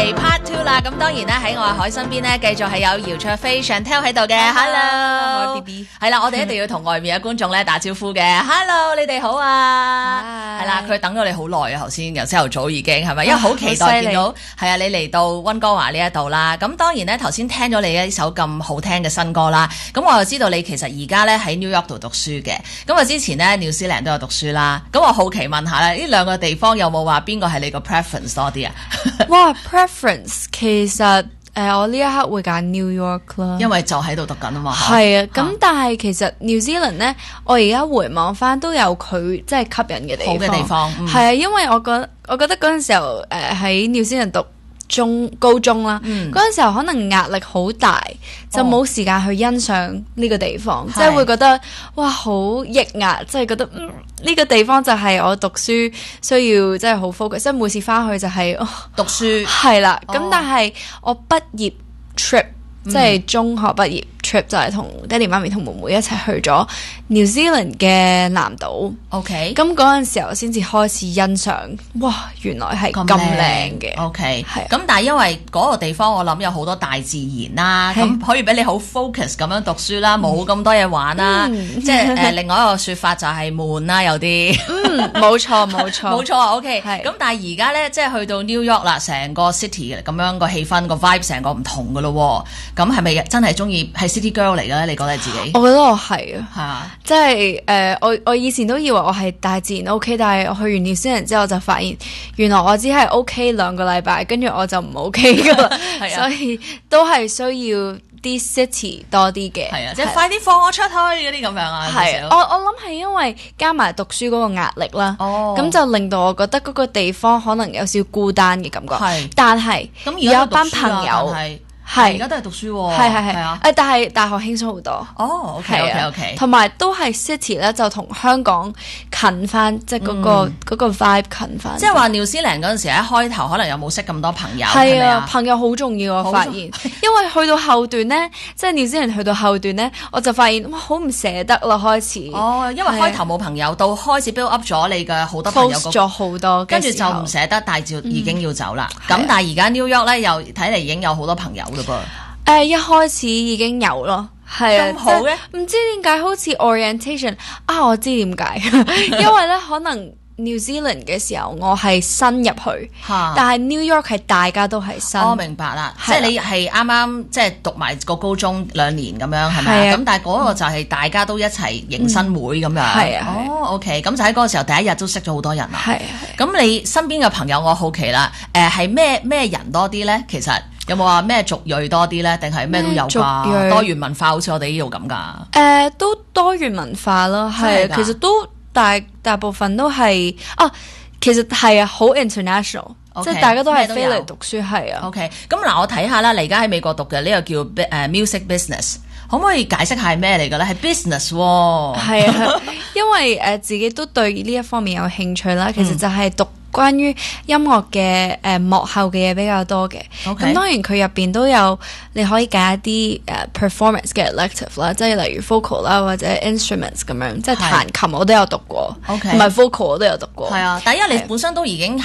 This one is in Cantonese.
嚟 Part 2啦，咁當然咧喺我阿海身邊咧，繼續係有姚焯菲 Chantel 喺度嘅 ，Hello， BB， 係啦，我哋一定要同外面嘅觀眾咧打招呼嘅 ，Hello， 你哋好啊，係啦，佢等咗你好耐啊，頭先由朝頭早已經係咪？因為好期待見到係啊，你嚟到溫哥華呢一度啦，咁當然咧頭先聽咗你一首咁好聽嘅新歌啦，咁我又知道你其實而家咧喺 New York 度讀書嘅，咁啊之前咧 New Zealand 都有讀書啦，咁我好奇問下咧，呢兩個地方有冇話邊個係你個 preference 多啲啊？ 哇 preference 其實我呢一刻會揀 New York 啦， 因為就喺度讀緊啊嘛。 係啊，咁但係其實 New Zealand 咧，我而家回望翻都有佢即係吸引嘅地方。 好嘅地方， 係啊，因為我覺得嗰陣時候喺 New Zealand 讀高中啦，嗰陣時候可能壓力好大，就冇時間去欣賞呢個地方，即係會覺得哇好抑壓，即係覺得呢個地方就係我讀書需要即係好 focus， 即係每次翻去就係讀書係啦。咁但係我畢業 trip 即係中學畢業 trip 就係同爹哋媽咪同妹妹一齊去咗 New Zealand 嘅南島。 OK， 咁嗰陣時候先至開始欣賞，哇！原來係咁靚嘅。 OK， 係咁但係因為嗰個地方我諗有好多大自然啦，咁可以俾你好 focus 咁樣讀書啦，冇咁多嘢玩啦。即係另外一個説法就係悶啦，有啲。 冇錯冇錯冇錯 OK。咁但係而家咧，即係去到 New York 啦，成個 city 咁樣個氣氛個 vibe 成個唔同噶咯。咁係咪真係中意係 city girl 嚟嘅咧？你覺得自己？ 我覺得我係啊， 係啊， 即係我以前都以為我係大自然 OK， 但係我去完 New Zealand 之後就發現，原來我只係 OK 2個禮拜，跟住我就唔 OK 噶啦，所以都係需要啲 city 多啲嘅。 係啊，即係快啲放我出去嗰啲咁樣啊。 係我諗係因為加埋讀書嗰個壓力啦，咁就令到我覺得嗰個地方可能有少少孤單嘅感覺。 係， 但係咁而有一班朋友。 係而家都係讀書喎， 係啊！但係大學輕鬆好多。 哦，OK， 同埋都係 city 咧，就同香港近翻，即係嗰個 vibe 近翻。 即係話 New Zealand 嗰陣時，一開頭可能有冇識咁多朋友？ 係啊，朋友好重要，我發現。因為去到後段咧，即係 New Zealand 去到後段咧，我就發現哇，好唔捨得啦，開始。 哦，因為開頭冇朋友，到開始 build up 咗你嘅好多朋友咗好多， 跟住就唔捨得，但係就已經要走啦。咁但係而家 New York 咧，又睇嚟已經有好多朋友。 一開始已經有咯，係啊， 咁好嘅， 唔知點解好似 orientation 啊，我知點解，因為咧可能 New Zealand 嘅時候我係新入去，但係 New York 係大家都係新。我明白啦，即係你係啱啱即係讀埋個高中2年咁樣係咪啊？咁但係嗰個就係大家都一齊迎新會咁樣。係啊。哦 ，OK， 咁就喺嗰個時候第一日都識咗好多人啦。係。咁你身邊嘅朋友我好奇啦，係咩人多啲咧？其實。有冇話咩族裔多啲咧？定係咩都有㗎？多元文化好似我哋呢度咁㗎？ 都多元文化咯，係其實都大部分都係其實係啊，好 international， 即係大家都係飛嚟讀書係啊。 OK， 咁嗱，我睇下啦，你而家喺美國讀嘅呢個叫music business， 可唔可以解釋下係咩嚟嘅咧？係 business 喎。係啊，因為自己都對呢一方面有興趣啦，其實就係讀關於音樂嘅幕後嘅嘢比較多嘅，咁當然佢入邊都有你可以揀一啲performance 嘅 elective 啦，即係例如 vocal 啦或者 instruments 咁樣，即係彈琴我都有讀過，同埋 vocal 我都有讀過。 係啊，但係因為你本身都已經